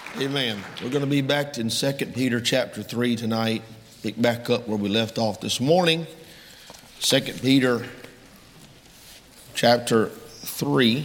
Amen. We're going to be back in 2 Peter chapter 3 tonight. Pick back up where we left off this morning. 2 Peter chapter 3.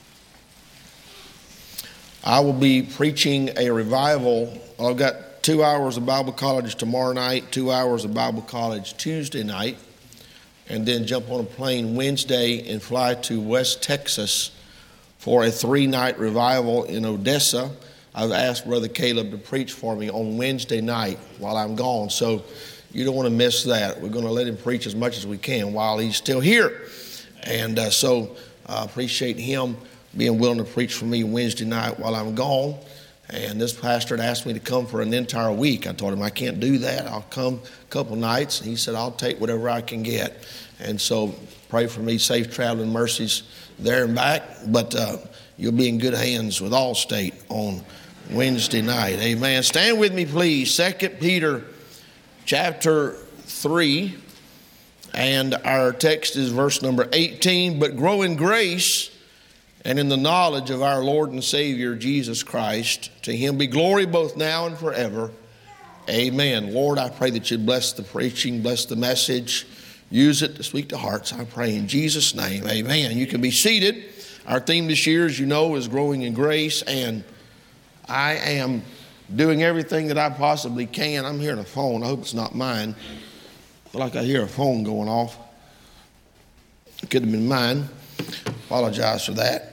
I will be preaching a revival. I've got 2 hours of Bible college tomorrow night, 2 hours of Bible college Tuesday night, and then jump on a plane Wednesday and fly to West Texas for a 3-night revival in Odessa. I've asked Brother Caleb to preach for me on Wednesday night while I'm gone, so you don't want to miss that. We're going to let him preach as much as we can while he's still here. And so I appreciate him being willing to preach for me Wednesday night while I'm gone. And this pastor had asked me to come for an entire week. I told him I can't do that. I'll come a couple nights. And he said, I'll take whatever I can get. And so pray for me, safe traveling mercies there and back. But you'll be in good hands with Allstate on Wednesday night. Amen. Stand with me, please. 2 Peter chapter 3. And our text is verse number 18. But grow in grace and in the knowledge of our Lord and Savior, Jesus Christ. To him be glory both now and forever. Amen. Lord, I pray that you'd bless the preaching, bless the message. Use it to speak to hearts. I pray in Jesus' name. Amen. You can be seated. Our theme this year, as you know, is growing in grace. And I am doing everything that I possibly can. I'm hearing a phone. I hope it's not mine. I feel like I hear a phone going off. It could have been mine. Apologize for that.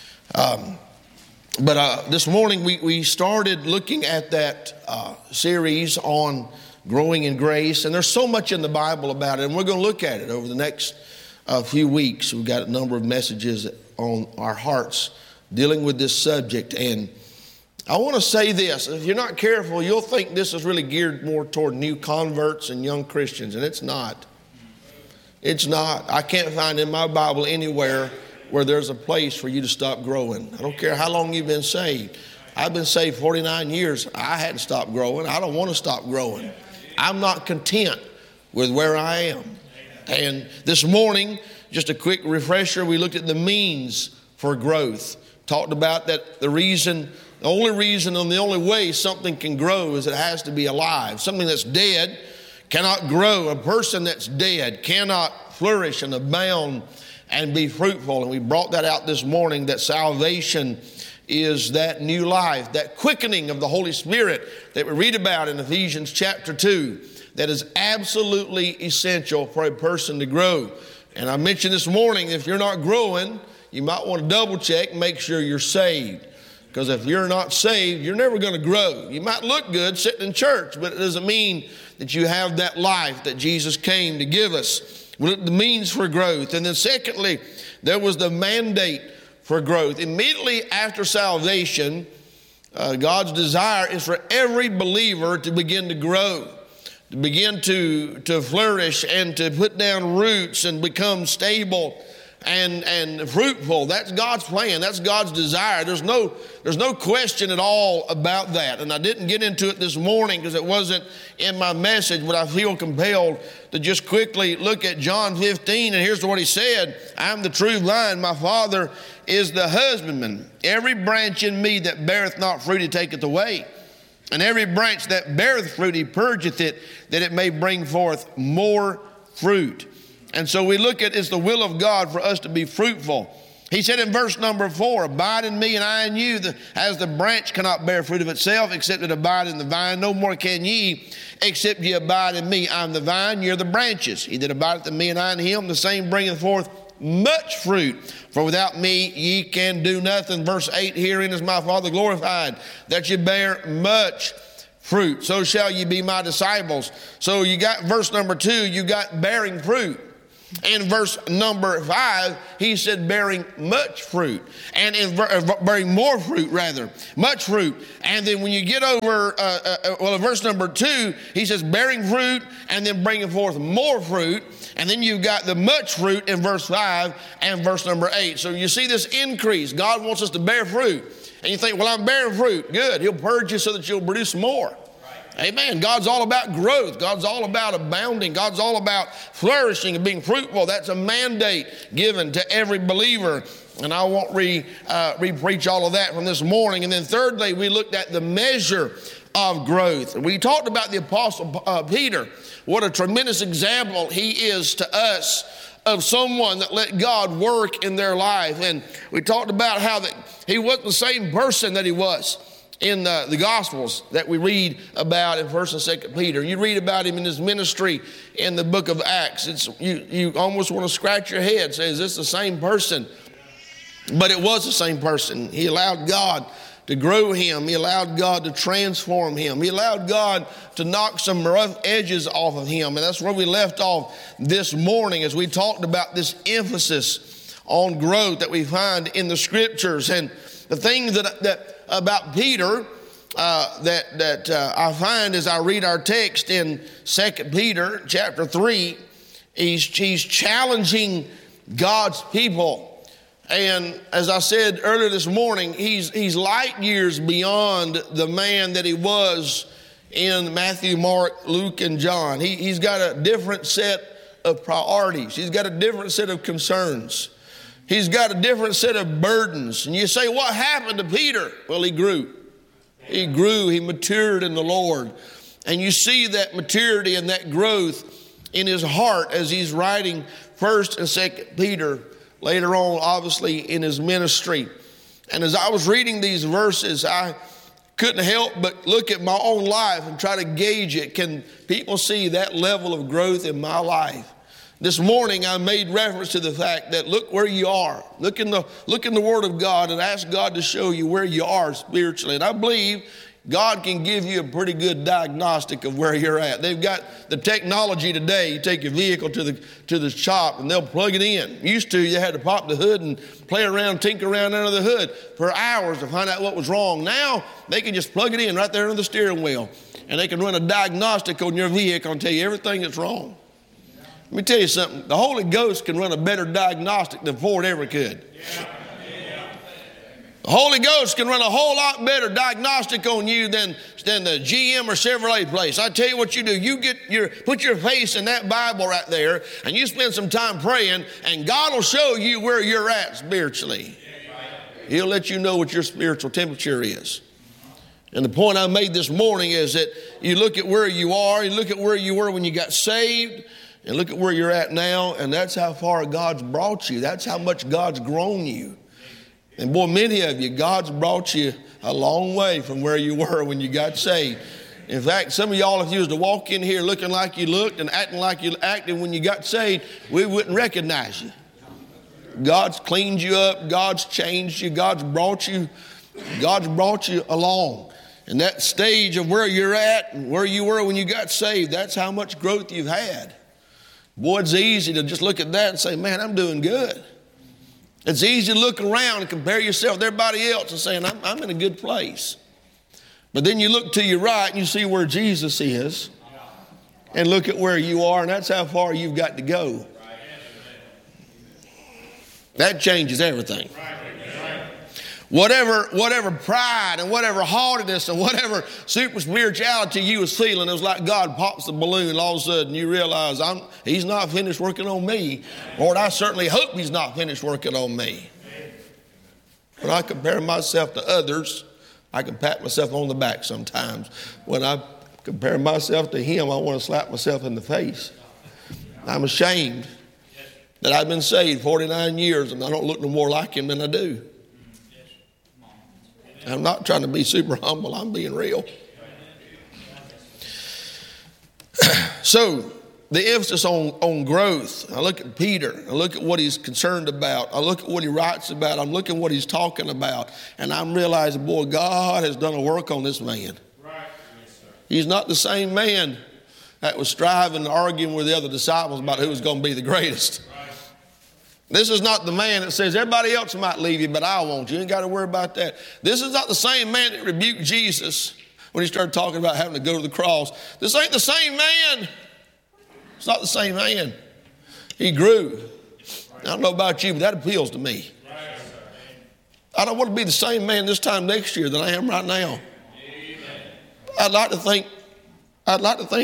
But this morning we started looking at that series on growing in grace. And there's so much in the Bible about it. And we're going to look at it over the next few weeks. We've got a number of messages on our hearts dealing with this subject. And I want to say this. If you're not careful, you'll think this is really geared more toward new converts and young Christians. And it's not. It's not. I can't find in my Bible anywhere where there's a place for you to stop growing. I don't care how long you've been saved. I've been saved 49 years. I hadn't stopped growing. I don't want to stop growing. I'm not content with where I am. And this morning, just a quick refresher, we looked at the means for growth. Talked about that the only reason and the only way something can grow is it has to be alive. Something that's dead cannot grow. A person that's dead cannot flourish and abound and be fruitful. And we brought that out this morning, that salvation is that new life, that quickening of the Holy Spirit that we read about in Ephesians chapter 2, that is absolutely essential for a person to grow. And I mentioned this morning, if you're not growing, you might want to double check and make sure you're saved. Because if you're not saved, you're never going to grow. You might look good sitting in church, but it doesn't mean that you have that life that Jesus came to give us. We look at the means for growth. And then secondly, there was the mandate for growth. Immediately after salvation, God's desire is for every believer to begin to grow, to begin to flourish and to put down roots and become stable and fruitful. That's God's plan. That's God's desire. There's no question at all about that. And I didn't get into it this morning because it wasn't in my message, but I feel compelled to just quickly look at John 15. And here's what he said. I'm the true vine. My Father is the husbandman. Every branch in me that beareth not fruit, he taketh away. And every branch that beareth fruit, he purgeth it, that it may bring forth more fruit. And so we look at it's the will of God for us to be fruitful. He said in verse number 4, abide in me and I in you, as the branch cannot bear fruit of itself except it abide in the vine. No more can ye except ye abide in me. I'm the vine, you're the branches. He that abideth in me and I in him, the same bringeth forth much fruit. For without me ye can do nothing. Verse 8, herein is my Father glorified, that ye bear much fruit. So shall ye be my disciples. So you got verse number 2, you got bearing fruit. In verse number 5, he said bearing much fruit. And in bearing more fruit, rather. Much fruit. And then when you get over, in verse number 2, he says bearing fruit and then bringing forth more fruit. And then you've got the much fruit in verse 5 and verse number 8. So you see this increase. God wants us to bear fruit. And you think, well, I'm bearing fruit. Good. He'll purge you so that you'll produce more. Amen. God's all about growth. God's all about abounding. God's all about flourishing and being fruitful. That's a mandate given to every believer. And I won't re-preach all of that from this morning. And then thirdly, we looked at the measure of growth. We talked about the Apostle Peter. What a tremendous example he is to us of someone that let God work in their life. And we talked about how that he wasn't the same person that he was in the Gospels that we read about in 1st and 2nd Peter. You read about him in his ministry in the book of Acts. You almost want to scratch your head, say, is this the same person? But it was the same person. He allowed God to grow him. He allowed God to transform him. He allowed God to knock some rough edges off of him. And that's where we left off this morning as we talked about this emphasis on growth that we find in the Scriptures. And the thing that about Peter that I find as I read our text in 2 Peter chapter 3, he's challenging God's people. And as I said earlier this morning, he's light years beyond the man that he was in Matthew, Mark, Luke, and John. He's got a different set of priorities. He's got a different set of concerns. He's got a different set of burdens. And you say, what happened to Peter? Well, he grew. He grew. He matured in the Lord. And you see that maturity and that growth in his heart as he's writing 1st and 2nd Peter. Later on, obviously, in his ministry. And as I was reading these verses, I couldn't help but look at my own life and try to gauge it. Can people see that level of growth in my life? This morning, I made reference to the fact that look where you are. Look in the Word of God and ask God to show you where you are spiritually. And I believe God can give you a pretty good diagnostic of where you're at. They've got the technology today. You take your vehicle to the shop and they'll plug it in. Used to, you had to pop the hood and play around, tinker around under the hood for hours to find out what was wrong. Now, they can just plug it in right there under the steering wheel. And they can run a diagnostic on your vehicle and tell you everything that's wrong. Let me tell you something. The Holy Ghost can run a better diagnostic than Ford ever could. The Holy Ghost can run a whole lot better diagnostic on you than the GM or Chevrolet place. I tell you what you do. You put your face in that Bible right there and you spend some time praying and God will show you where you're at spiritually. He'll let you know what your spiritual temperature is. And the point I made this morning is that you look at where you are, you look at where you were when you got saved, and look at where you're at now, and that's how far God's brought you. That's how much God's grown you. And boy, many of you, God's brought you a long way from where you were when you got saved. In fact, some of y'all, if you was to walk in here looking like you looked and acting like you acted when you got saved, we wouldn't recognize you. God's cleaned you up. God's changed you. God's brought you along. And that stage of where you're at and where you were when you got saved, that's how much growth you've had. Boy, it's easy to just look at that and say, man, I'm doing good. It's easy to look around and compare yourself with everybody else and saying, I'm in a good place. But then you look to your right and you see where Jesus is and look at where you are, and that's how far you've got to go. That changes everything. Whatever pride and whatever haughtiness and whatever super spirituality you was feeling, it was like God pops the balloon and all of a sudden you realize He's not finished working on me. Lord, I certainly hope He's not finished working on me. When I compare myself to others, I can pat myself on the back sometimes. When I compare myself to Him, I want to slap myself in the face. I'm ashamed that I've been saved 49 years and I don't look no more like Him than I do. I'm not trying to be super humble. I'm being real. So the emphasis on growth. I look at Peter. I look at what he's concerned about. I look at what he writes about. I'm looking at what he's talking about. And I'm realizing, boy, God has done a work on this man. He's not the same man that was striving and arguing with the other disciples about who was going to be the greatest. This is not the man that says, everybody else might leave you, but I won't. You ain't got to worry about that. This is not the same man that rebuked Jesus when he started talking about having to go to the cross. This ain't the same man. It's not the same man. He grew. I don't know about you, but that appeals to me. I don't want to be the same man this time next year that I am right now. I'd like to think